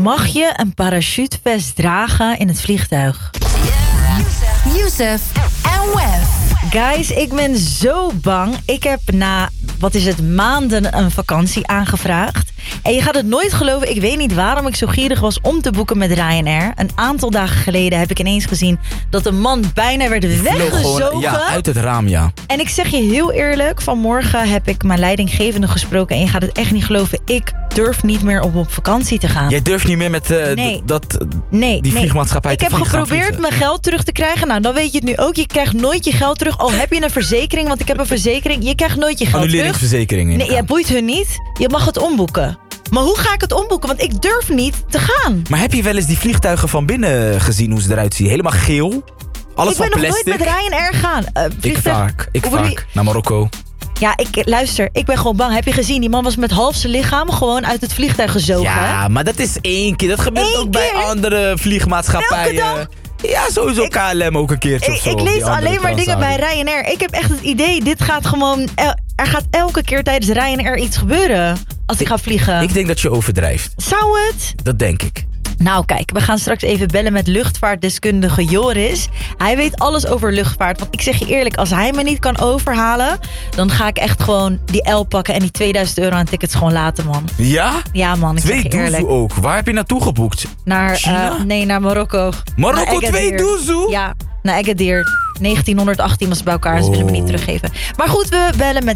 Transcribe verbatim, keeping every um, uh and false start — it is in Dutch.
Mag je een parachutevest dragen in het vliegtuig? Youssef en Wef. Guys, ik ben zo bang. Ik heb na, wat is het, maanden een vakantie aangevraagd. En je gaat het nooit geloven, ik weet niet waarom ik zo gierig was om te boeken met Ryanair. Een aantal dagen geleden heb ik ineens gezien dat een man bijna werd weggezogen. Gewoon, ja, uit het raam, ja. En ik zeg je heel eerlijk, vanmorgen heb ik mijn leidinggevende gesproken en je gaat het echt niet geloven. Ik durf niet meer om op vakantie te gaan. Jij durft niet meer met uh, nee. d- dat, nee, die nee. vliegmaatschappij ik te heb vliegen gaan geprobeerd vliegen. mijn geld terug te krijgen. Nou, dan weet je het nu ook. Je krijgt nooit je geld terug. Al heb je een verzekering, want ik heb een verzekering. Je krijgt nooit je geld terug. Annuleringsverzekering. Nee, jij boeit hun niet. Je mag het omboeken. Maar hoe ga ik het omboeken? Want ik durf niet te gaan. Maar heb je wel eens die vliegtuigen van binnen gezien hoe ze eruit zien? Helemaal geel? Alles ik ben van nog plastic? nooit met Ryanair gaan. Uh, Ik vliegtuig- vaak, ik Hoe bedoel vaak. Naar Marokko. Ja, ik, luister, ik ben gewoon bang. Heb je gezien? Die man was met half zijn lichaam gewoon uit het vliegtuig gezogen. Ja, maar dat is één keer. Dat gebeurt Eén ook bij keer? andere vliegmaatschappijen. Elke Ja, sowieso Ik- K L M ook een keertje of Ik, zo. ik Die lees andere alleen maar dingen bij Transavia. Ryanair. Ik heb echt het idee, dit gaat gewoon... el- Er gaat elke keer tijdens Ryanair iets gebeuren. Als ik ga vliegen. Ik denk dat je overdrijft. Zou het? Dat denk ik. Nou kijk, we gaan straks even bellen met luchtvaartdeskundige Joris. Hij weet alles over luchtvaart. Want ik zeg je eerlijk, als hij me niet kan overhalen... dan ga ik echt gewoon die L pakken en die tweeduizend euro aan tickets gewoon laten, man. Ja? Ja, man, ik Twee zeg je eerlijk. doezoe ook. Waar heb je naartoe geboekt? Naar, China? uh, nee, naar Marokko. Marokko, Naar twee Agadir. doezoe? Ja, naar Agadir. negentienhonderdachttien was het bij elkaar, ze willen me niet teruggeven. Maar goed, we bellen met